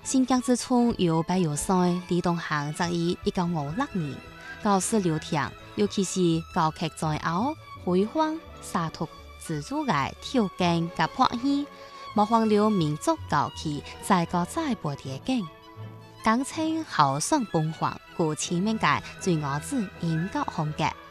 新疆之春有白有衰，李东行则以1956年教师流淌，尤其是教劇在後，輝煌灑脱自主嘅條件及魄氣，模仿了民族高旗在個在播嘅景，簡稱豪爽奔放，故前面嘅最愛子演教風格。